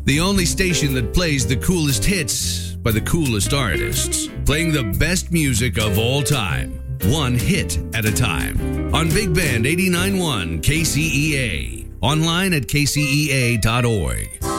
The only station that plays the coolest hits by the coolest artists, playing the best music of all time, one hit at a time. On Big Band 89.1 KCEA. Online at kcea.org.